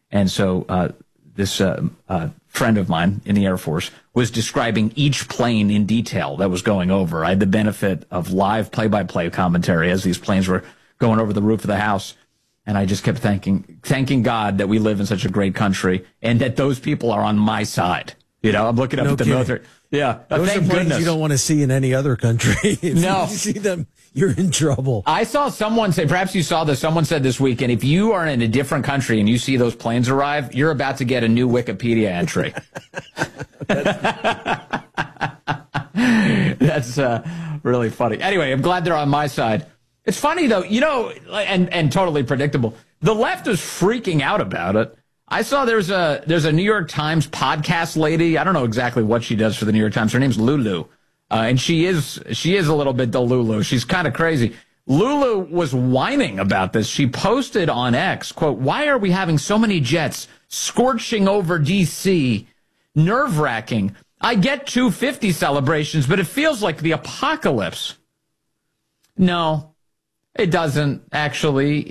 And so this friend of mine in the Air Force was describing each plane in detail that was going over. I had the benefit of live play-by-play commentary as these planes were going over the roof of the house. And I just kept thanking God that we live in such a great country and that those people are on my side. You know, I'm looking up at the military. Yeah. Those are planes you don't want to see in any other country. If no. you see them, you're in trouble. I saw someone say, perhaps you saw this, someone said this weekend, if you are in a different country and you see those planes arrive, you're about to get a new Wikipedia entry. That's really funny. Anyway, I'm glad they're on my side. It's funny, though, you know, and totally predictable. The left is freaking out about it. I saw there's a New York Times podcast lady. I don't know exactly what she does for the New York Times. Her name's Lulu. And she is a little bit Delulu. She's kind of crazy. Lulu was whining about this. She posted on X, quote, "Why are we having so many jets scorching over D.C.? Nerve-wracking. I get 250 celebrations, but it feels like the apocalypse." No, it doesn't, actually.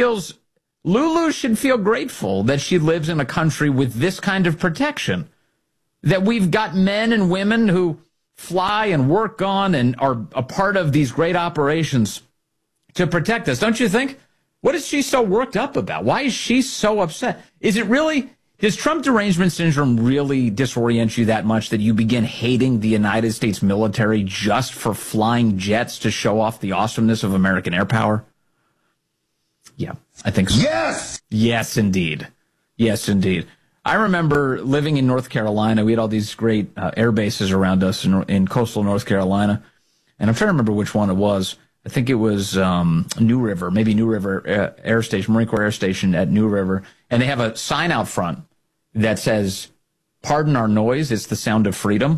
Lulu should feel grateful that she lives in a country with this kind of protection, that we've got men and women who fly and work on and are a part of these great operations to protect us. Don't you think? What is she so worked up about? Why is she so upset? Does Trump derangement syndrome really disorient you that much that you begin hating the United States military just for flying jets to show off the awesomeness of American air power? Yeah, I think so. Yes! Yes, indeed. Yes, indeed. I remember living in North Carolina. We had all these great air bases around us in coastal North Carolina. And I'm trying to remember which one it was. I think it was New River, maybe New River Air Station, Marine Corps Air Station at New River. And they have a sign out front that says, "Pardon our noise, it's the sound of freedom."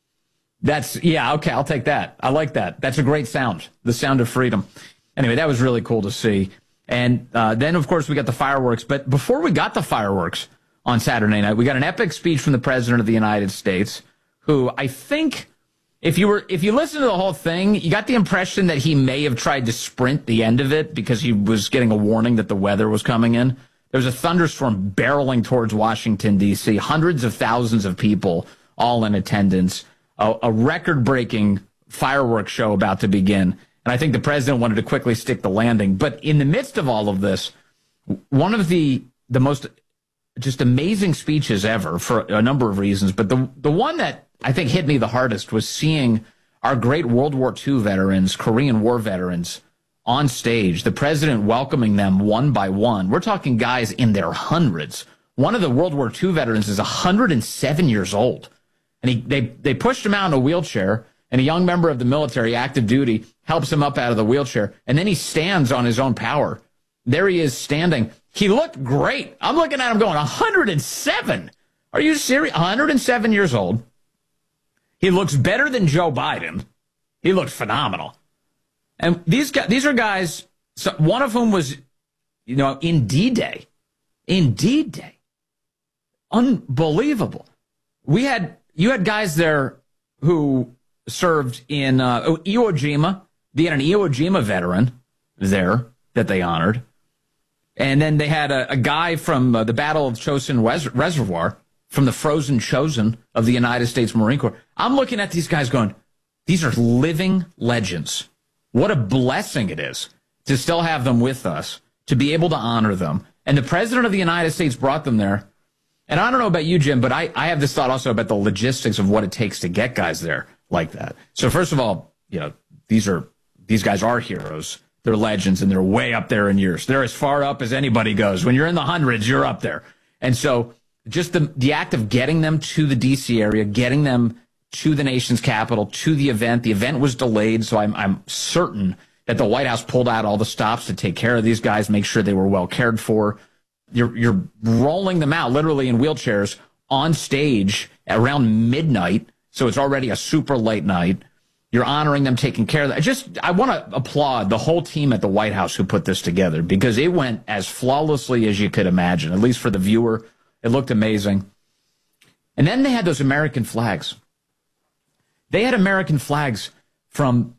Yeah, okay, I'll take that. I like that. That's a great sound, the sound of freedom. Anyway, that was really cool to see. And then, of course, we got the fireworks. But before we got the fireworks on Saturday night, we got an epic speech from the President of the United States, who I think, if you listen to the whole thing, you got the impression that he may have tried to sprint the end of it because he was getting a warning that the weather was coming in. There was a thunderstorm barreling towards Washington, D.C., hundreds of thousands of people all in attendance, a record-breaking fireworks show about to begin. And I think the president wanted to quickly stick the landing. But in the midst of all of this, one of the most just amazing speeches ever for a number of reasons. But the one that I think hit me the hardest was seeing our great World War II veterans, Korean War veterans, on stage, the president welcoming them one by one. We're talking guys in their hundreds. One of the World War II veterans is 107 years old. And they pushed him out in a wheelchair, and a young member of the military, active duty, helps him up out of the wheelchair. And then he stands on his own power. There he is standing. He looked great. I'm looking at him going, 107? Are you serious? 107 years old. He looks better than Joe Biden. He looked phenomenal. And these are guys, one of whom was, in D-Day. In D-Day. Unbelievable. You had guys there who served in Iwo Jima. They had an Iwo Jima veteran there that they honored. And then they had a guy from the Battle of Chosin Reservoir, from the Frozen Chosin of the United States Marine Corps. I'm looking at these guys going, these are living legends. What a blessing it is to still have them with us, to be able to honor them. And the President of the United States brought them there. And I don't know about you, Jim, but I have this thought also about the logistics of what it takes to get guys there like that. So first of all, these guys are heroes. They're legends, and they're way up there in years. They're as far up as anybody goes. When you're in the hundreds, you're up there. And so just the act of getting them to the D.C. area, getting them to the nation's capital, to the event was delayed, so I'm certain that the White House pulled out all the stops to take care of these guys, make sure they were well cared for. You're rolling them out literally in wheelchairs on stage around midnight, so it's already a super late night. You're honoring them, taking care of them. I want to applaud the whole team at the White House who put this together, because it went as flawlessly as you could imagine, at least for the viewer. It looked amazing. And then they had those American flags. They had American flags from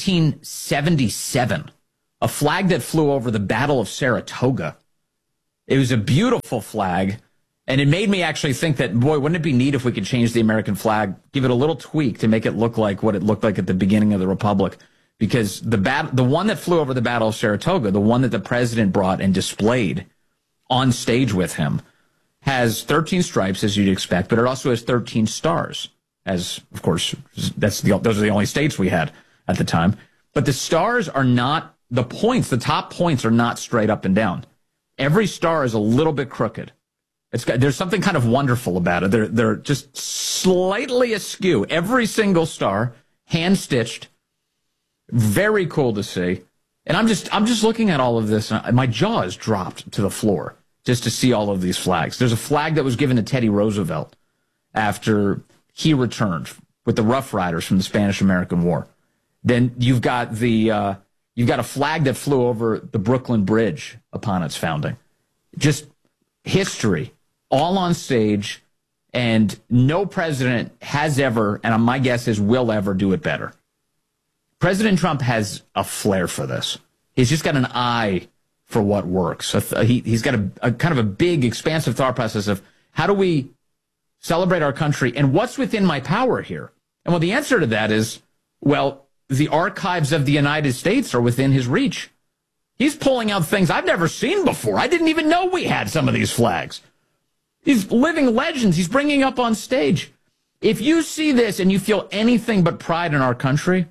1777, a flag that flew over the Battle of Saratoga. It was a beautiful flag. And it made me actually think that, boy, wouldn't it be neat if we could change the American flag, give it a little tweak to make it look like what it looked like at the beginning of the Republic. Because the one that flew over the Battle of Saratoga, the one that the president brought and displayed on stage with him, has 13 stripes, as you'd expect, but it also has 13 stars, as, of course, those are the only states we had at the time. But the stars are not, the top points are not straight up and down. Every star is a little bit crooked. There's something kind of wonderful about it. They're just slightly askew. Every single star, hand-stitched, very cool to see. And I'm just looking at all of this, and my jaw is dropped to the floor just to see all of these flags. There's a flag that was given to Teddy Roosevelt after he returned with the Rough Riders from the Spanish-American War. Then you've got a flag that flew over the Brooklyn Bridge upon its founding. Just history, all on stage, and no president has ever, and my guess is will ever, do it better. President Trump has a flair for this. He's just got an eye for what works. He's got a kind of a big, expansive thought process of how do we celebrate our country and what's within my power here? And well, the answer to that is, well, the archives of the United States are within his reach. He's pulling out things I've never seen before. I didn't even know we had some of these flags. These living legends he's bringing up on stage. If you see this and you feel anything but pride in our country,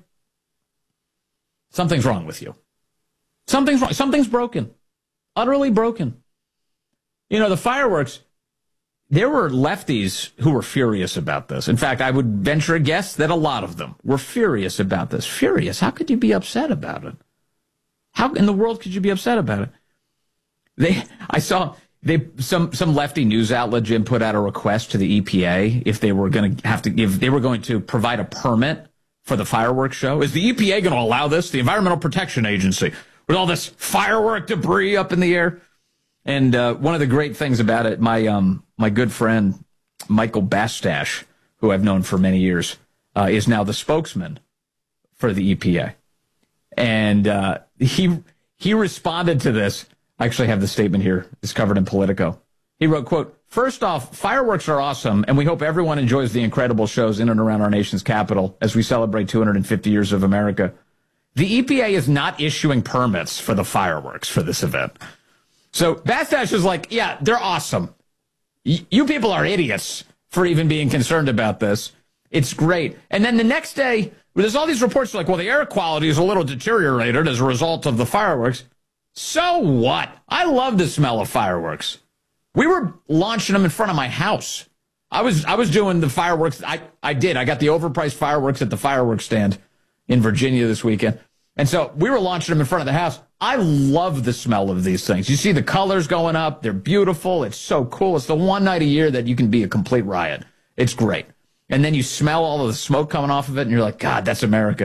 something's wrong with you. Something's wrong. Something's broken. Utterly broken. You know, the fireworks, there were lefties who were furious about this. In fact, I would venture a guess that a lot of them were furious about this. Furious. How could you be upset about it? How in the world could you be upset about it? Some lefty news outlet, Jim, put out a request to the EPA if they were going to provide a permit for the fireworks show. Is the EPA going to allow this? The Environmental Protection Agency, with all this firework debris up in the air. And one of the great things about it, my good friend Michael Bastash, who I've known for many years, is now the spokesman for the EPA. And he responded to this. I actually have the statement here. It's covered in Politico. He wrote, quote, "First off, fireworks are awesome, and we hope everyone enjoys the incredible shows in and around our nation's capital as we celebrate 250 years of America. The EPA is not issuing permits for the fireworks for this event." So Bastash is like, yeah, they're awesome. You people are idiots for even being concerned about this. It's great. And then the next day, there's all these reports like, well, the air quality is a little deteriorated as a result of the fireworks. So what? I love the smell of fireworks. We were launching them in front of my house. I was doing the fireworks. I got the overpriced fireworks at the fireworks stand in Virginia this weekend. And so we were launching them in front of the house. I love the smell of these things. You see the colors going up. They're beautiful. It's so cool. It's the one night a year that you can be a complete riot. It's great. And then you smell all of the smoke coming off of it, and you're like, God, that's America.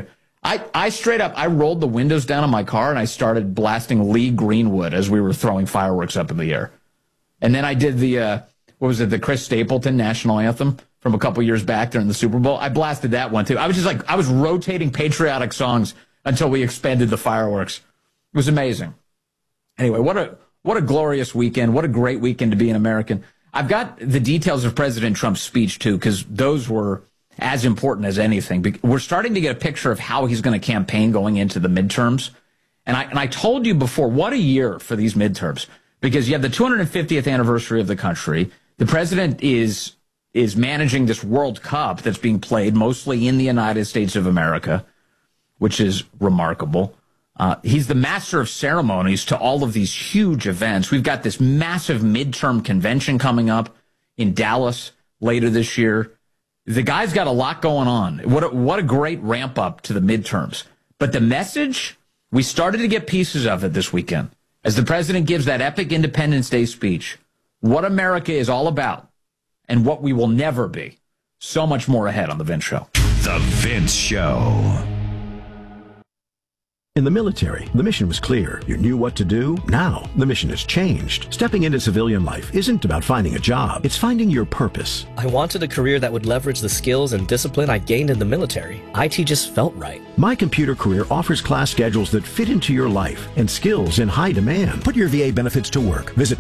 I straight up, I rolled the windows down on my car, and I started blasting Lee Greenwood as we were throwing fireworks up in the air. And then I did the Chris Stapleton national anthem from a couple years back during the Super Bowl. I blasted that one, too. I was rotating patriotic songs until we expended the fireworks. It was amazing. Anyway, what a glorious weekend. What a great weekend to be an American. I've got the details of President Trump's speech, too, because those were as important as anything. We're starting to get a picture of how he's going to campaign going into the midterms. And I told you before, what a year for these midterms, because you have the 250th anniversary of the country. The president is managing this World Cup that's being played mostly in the United States of America, which is remarkable. He's the master of ceremonies to all of these huge events. We've got this massive midterm convention coming up in Dallas later this year. The guy's got a lot going on. What a great ramp up to the midterms. But the message, we started to get pieces of it this weekend as the president gives that epic Independence Day speech. What America is all about and what we will never be. So much more ahead on The Vince Show. The Vince Show. In the military, the mission was clear. You knew what to do. Now, the mission has changed. Stepping into civilian life isn't about finding a job. It's finding your purpose. I wanted a career that would leverage the skills and discipline I gained in the military. IT just felt right. My Computer Career offers class schedules that fit into your life and skills in high demand. Put your VA benefits to work. Visit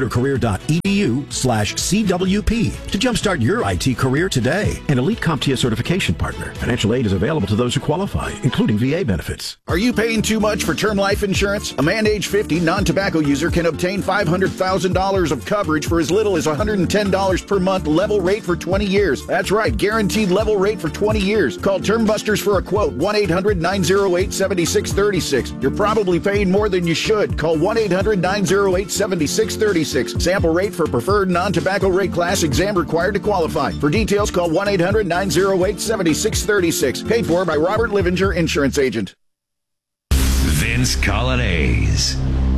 mycomputercareer.edu/CWP to jumpstart your IT career today. An elite CompTIA certification partner. Financial aid is available to those who qualify, including VA benefits. Are you paying too much for term life insurance? A man age 50 non-tobacco user can obtain $500,000 of coverage for as little as $110 per month, level rate for 20 years. That's right, guaranteed level rate for 20 years. Call Term Busters for a quote, 1-800-908-7636. You're probably paying more than you should. Call 1-800-908-7636. Sample rate for preferred non-tobacco rate class, exam required to qualify. For details, call 1-800-908-7636. Paid for by Robert Livinger, Insurance Agent. Vince Colonnese.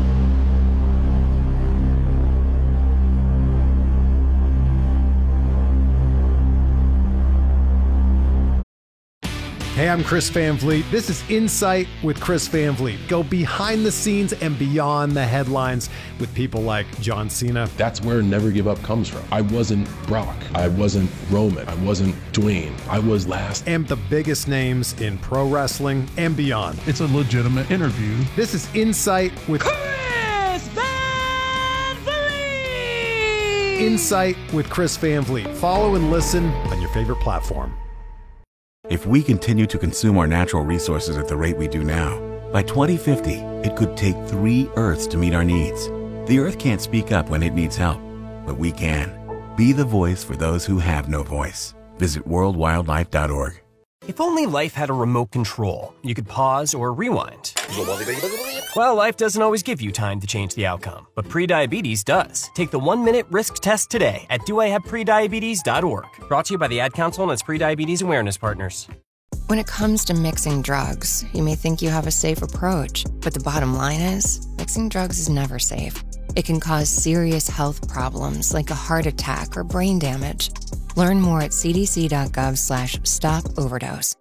Hey, I'm Chris Van Vliet. This is Insight with Chris Van Vliet. Go behind the scenes and beyond the headlines with people like John Cena. That's where Never Give Up comes from. I wasn't Brock. I wasn't Roman. I wasn't Dwayne. I was last. And the biggest names in pro wrestling and beyond. It's a legitimate interview. This is Insight with Chris Van Vliet. Insight with Chris Van Vliet. Follow and listen on your favorite platform. If we continue to consume our natural resources at the rate we do now, by 2050, it could take 3 Earths to meet our needs. The Earth can't speak up when it needs help, but we can. Be the voice for those who have no voice. Visit worldwildlife.org. If only life had a remote control, you could pause or rewind. Well, life doesn't always give you time to change the outcome, but prediabetes does. Take the 1-minute risk test today at doihaveprediabetes.org. Brought to you by the Ad Council and its prediabetes awareness partners. When it comes to mixing drugs, you may think you have a safe approach, but the bottom line is, mixing drugs is never safe. It can cause serious health problems like a heart attack or brain damage. Learn more at cdc.gov/stop-overdose.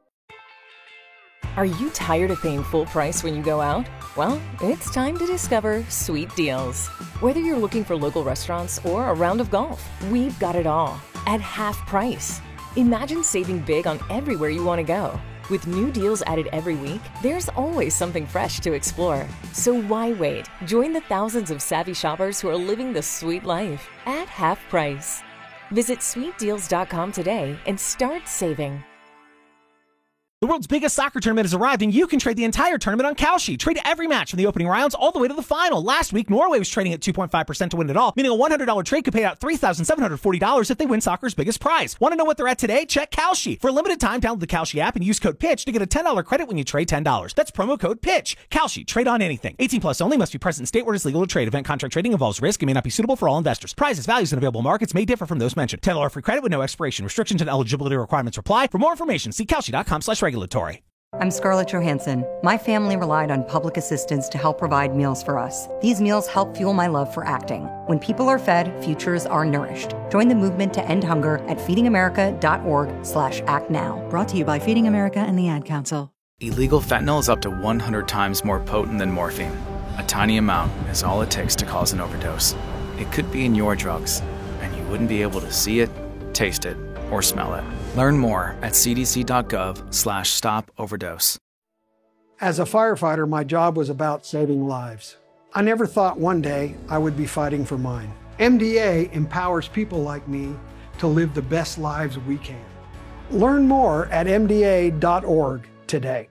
Are you tired of paying full price when you go out? Well, it's time to discover Sweet Deals. Whether you're looking for local restaurants or a round of golf, we've got it all at half price. Imagine saving big on everywhere you want to go. With new deals added every week, there's always something fresh to explore. So why wait? Join the thousands of savvy shoppers who are living the sweet life at half price. Visit sweetdeals.com today and start saving. The world's biggest soccer tournament has arrived, and you can trade the entire tournament on Kalshi. Trade every match from the opening rounds all the way to the final. Last week, Norway was trading at 2.5% to win it all, meaning a $100 trade could pay out $3,740 if they win soccer's biggest prize. Want to know what they're at today? Check Kalshi. For a limited time, download the Kalshi app and use code PITCH to get a $10 credit when you trade $10. That's promo code PITCH. Kalshi. Trade on anything. 18 plus only. Must be present in state where it's legal to trade. Event contract trading involves risk and may not be suitable for all investors. Prizes, values, and available markets may differ from those mentioned. $10 free credit with no expiration. Restrictions and eligibility requirements apply. For more information, see Kalshi.com/regulatory. I'm Scarlett Johansson. My family relied on public assistance to help provide meals for us. These meals help fuel my love for acting. When people are fed, futures are nourished. Join the movement to end hunger at feedingamerica.org/actnow. Brought to you by Feeding America and the Ad Council. Illegal fentanyl is up to 100 times more potent than morphine. A tiny amount is all it takes to cause an overdose. It could be in your drugs, and you wouldn't be able to see it, taste it, or smell it. Learn more at cdc.gov/stop-overdose. As a firefighter, my job was about saving lives. I never thought one day I would be fighting for mine. MDA empowers people like me to live the best lives we can. Learn more at mda.org today.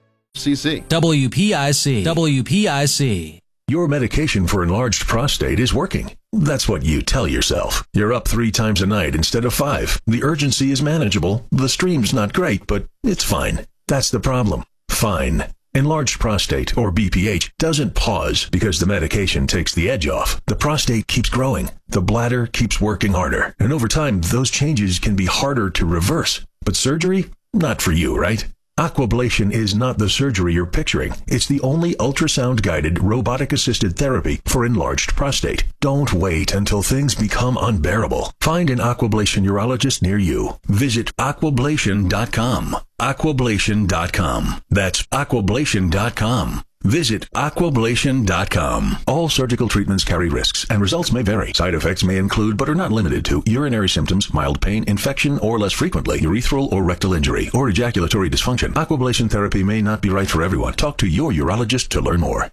WPIC. Your medication for enlarged prostate is working. That's what you tell yourself. You're up 3 times a night instead of 5. The urgency is manageable. The stream's not great, but it's fine. That's the problem. Fine. Enlarged prostate, or BPH, doesn't pause because the medication takes the edge off. The prostate keeps growing. The bladder keeps working harder. And over time, those changes can be harder to reverse. But surgery? Not for you, right? Aquablation is not the surgery you're picturing. It's the only ultrasound-guided, robotic-assisted therapy for enlarged prostate. Don't wait until things become unbearable. Find an Aquablation urologist near you. Visit aquablation.com. Aquablation.com. That's aquablation.com. Visit Aquablation.com. All surgical treatments carry risks, and results may vary. Side effects may include, but are not limited to, urinary symptoms, mild pain, infection, or less frequently, urethral or rectal injury, or ejaculatory dysfunction. Aquablation therapy may not be right for everyone. Talk to your urologist to learn more.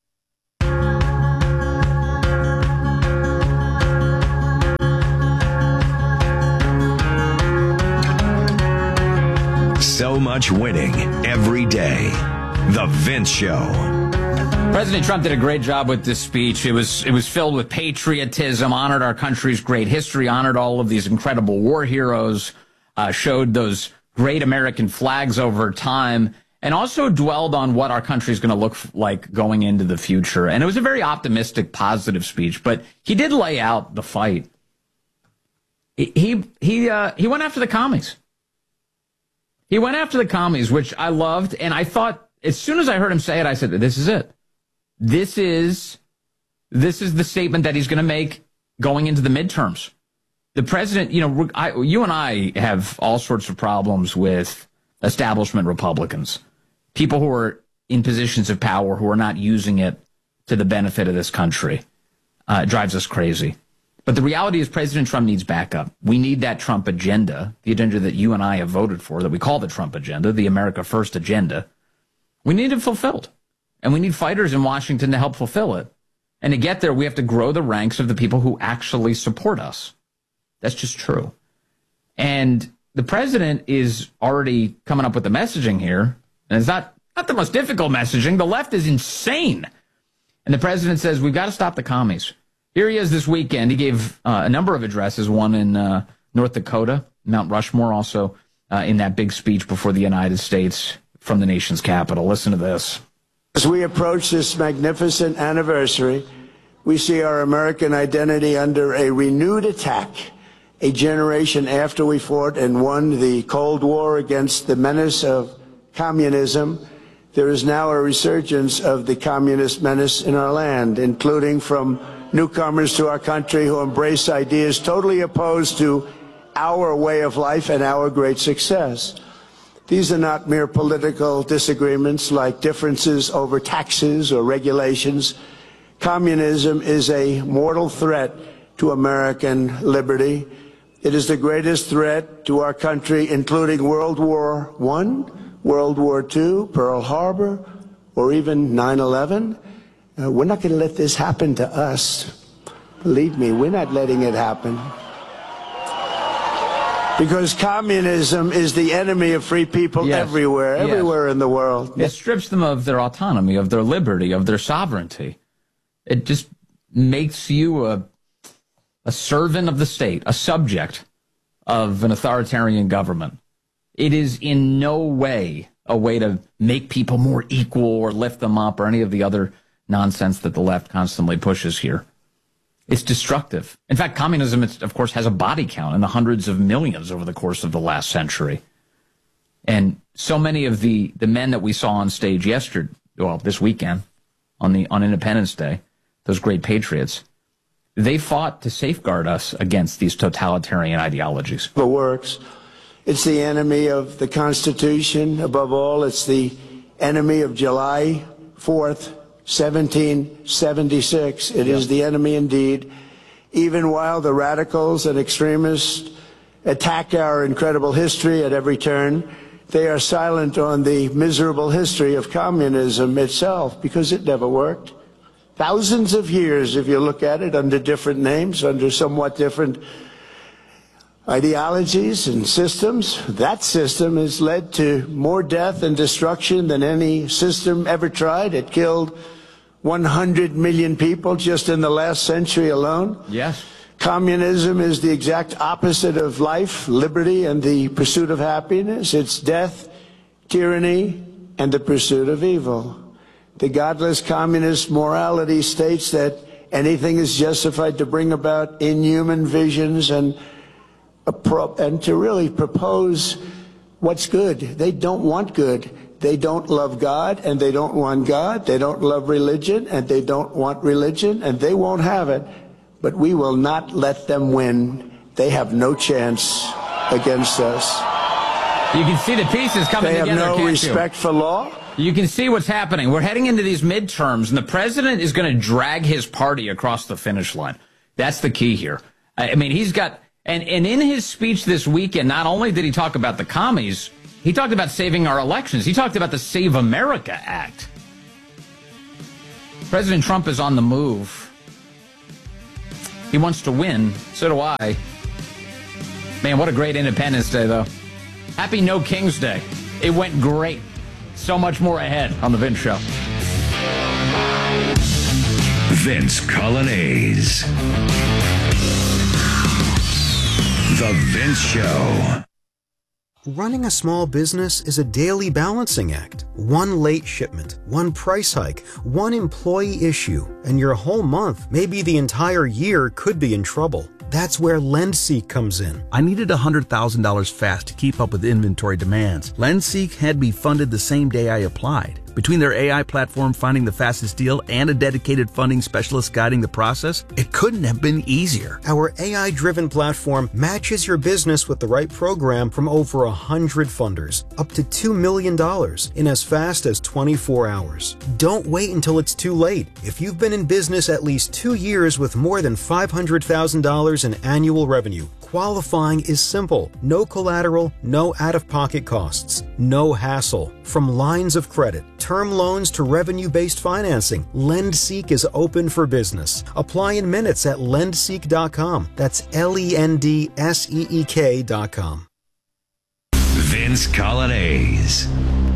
So much winning every day. The Vince Show. President Trump did a great job with this speech. It was filled with patriotism, honored our country's great history, honored all of these incredible war heroes, showed those great American flags over time, and also dwelled on what our country is going to look like going into the future. And it was a very optimistic, positive speech, but he did lay out the fight. He went after the commies. He went after the commies, which I loved, and I thought, as soon as I heard him say it, I said, this is it. This is the statement that he's going to make going into the midterms. The president, you and I have all sorts of problems with establishment Republicans, people who are in positions of power who are not using it to the benefit of this country. It drives us crazy. But the reality is President Trump needs backup. We need that Trump agenda, the agenda that you and I have voted for, that we call the Trump agenda, the America First agenda. We need it fulfilled, and we need fighters in Washington to help fulfill it. And to get there, we have to grow the ranks of the people who actually support us. That's just true. And the president is already coming up with the messaging here, and it's not the most difficult messaging. The left is insane. And the president says, we've got to stop the commies. Here he is this weekend. He gave a number of addresses, one in North Dakota, Mount Rushmore, also in that big speech before the United States from the nation's capital. Listen to this. As we approach this magnificent anniversary, we see our American identity under a renewed attack. A generation after we fought and won the Cold War against the menace of communism, there is now a resurgence of the communist menace in our land, including from newcomers to our country who embrace ideas totally opposed to our way of life and our great success. These are not mere political disagreements like differences over taxes or regulations. Communism is a mortal threat to American liberty. It is the greatest threat to our country, including World War I, World War II, Pearl Harbor, or even 9/11. We're not going to let this happen to us. Believe me, we're not letting it happen. Because communism is the enemy of free people everywhere in the world. It strips them of their autonomy, of their liberty, of their sovereignty. It just makes you a servant of the state, a subject of an authoritarian government. It is in no way a way to make people more equal or lift them up or any of the other nonsense that the left constantly pushes here. It's destructive. In fact, communism, of course, has a body count in the hundreds of millions over the course of the last century. And so many of the men that we saw on stage this weekend on Independence Day, those great patriots, they fought to safeguard us against these totalitarian ideologies. The works. It's the enemy of the Constitution. Above all, it's the enemy of July 4th, 1776. It is the enemy indeed. Even while the radicals and extremists attack our incredible history at every turn, they are silent on the miserable history of communism itself, because it never worked. Thousands of years, if you look at it, under different names, under somewhat different ideologies and systems, that system has led to more death and destruction than any system ever tried. It killed 100 million people just in the last century alone. Yes. Communism is the exact opposite of life, liberty, and the pursuit of happiness. It's death, tyranny, and the pursuit of evil. The godless communist morality states that anything is justified to bring about inhuman visions and to really propose what's good. They don't want good. They don't love God, and they don't want God. They don't love religion, and they don't want religion, and they won't have it. But we will not let them win. They have no chance against us. You can see the pieces coming together. They have no respect for law. You can see what's happening. We're heading into these midterms, and the president is going to drag his party across the finish line. That's the key here. I mean, he's got, and in his speech this weekend, not only did he talk about the commies, he talked about saving our elections. He talked about the Save America Act. President Trump is on the move. He wants to win. So do I. Man, what a great Independence Day, though. Happy No King's Day. It went great. So much more ahead on The Vince Show. Vince Colonnese. The Vince Show. Running a small business is a daily balancing act. One late shipment, one price hike, one employee issue, and your whole month, maybe the entire year, could be in trouble. That's where LendSeek comes in. I needed $100,000 fast to keep up with inventory demands. LendSeek had me funded the same day I applied. Between their AI platform finding the fastest deal and a dedicated funding specialist guiding the process, it couldn't have been easier. Our AI-driven platform matches your business with the right program from over 100 funders, up to $2 million in as fast as 24 hours. Don't wait until it's too late. If you've been in business at least 2 years with more than $500,000 in annual revenue, qualifying is simple. No collateral, no out-of-pocket costs, no hassle. From lines of credit, term loans to revenue-based financing, LendSeek is open for business. Apply in minutes at lendseek.com. That's LENDSEEK.com. Vince Colonnese.